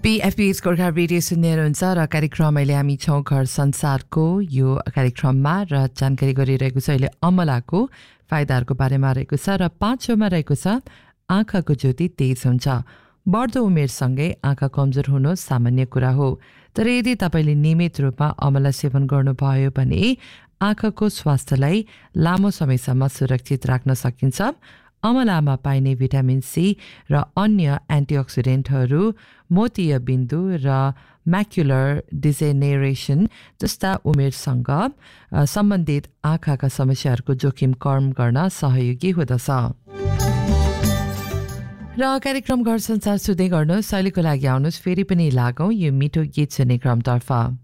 PFP's Gorkha radio सुन्दै हुनुहुन्छ र कार्यक्रम अहिले हामी छौँ घर संसारको यो कार्यक्रममा र जानकारी गरिरहेको छ अहिले अमलाको फाइदाहरूको बारेमा रहेको छ र 5 रहेको छ आँखाको ज्योति तेज हुन्छ। बढ्दो उमेरसँगै आँखा कमजोर हुनु सामान्य कुरा हो, तर यदि तपाईँले नियमित रूपमा अमला सेवन गर्नुभयो भने आँखाको स्वास्थ्यलाई लामो समयसम्म सुरक्षित राख्न सकिन्छ। अमलामा पाइने भिटामिन सी र अन्य एन्टिअक्सिडेन्टहरू मोतीय बिन्दु र म्याक्युलर डिजेनेरेसन जस्ता उमेरसँग सम्बन्धित आँखाका समस्याहरूको जोखिम कम गर्न सहयोगी हुँदछ। र कार्यक्रम घर संसार सुन्दै गर्नुहोस्। अहिलेको लागि आउनुहोस् फेरि पनि लागौँ यो मिठो गीत सुन्ने क्रमतर्फ।